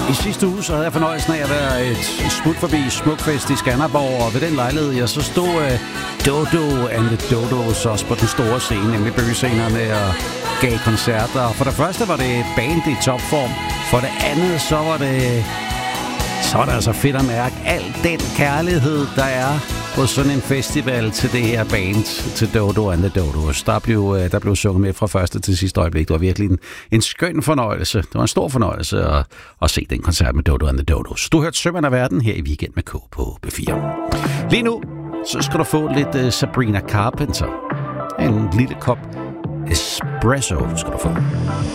I sidste uge så havde jeg fornøjelsen af at være et smut forbi Smukfest i Skanderborg, og ved den lejlighed, så stod Dodo and the Dodos også på den store scene, nemlig bøgescenerne, og gav koncerter. For det første var det et band i topform, for det andet så var det altså fedt at mærke al den kærlighed, der er på sådan en festival til det her band, til Dodo and the Dodos. Der blev sunget med fra første til sidste øjeblik. Det var virkelig en skøn fornøjelse. Det var en stor fornøjelse at se den koncert med Dodo and the Dodos. Du har hørt Sømand af Verden her i Weekend med K på B4. Lige nu, så skal du få lidt Sabrina Carpenter. En lille kop espresso skal du få.